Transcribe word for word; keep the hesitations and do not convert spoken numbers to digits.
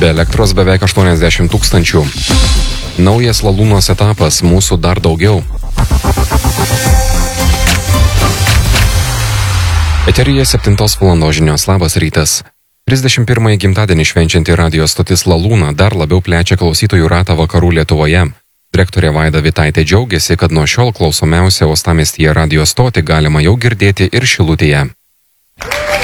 Be elektros beveik aštuoniasdešimt tūkstančių. Naujas Lalūnos etapas, mūsų dar daugiau. Eteryje septintos valandos žinios, labas rytas. trisdešimt pirmąjį gimtadienį švenčianti radijo stotis Lalūna dar labiau plečia klausytojų ratą vakarų Lietuvoje. Direktorė Vaida Vitaitė džiaugiasi, kad nuo šiol klausomiausią uostamiestyje radijo stotį galima jau girdėti ir Šilutėje.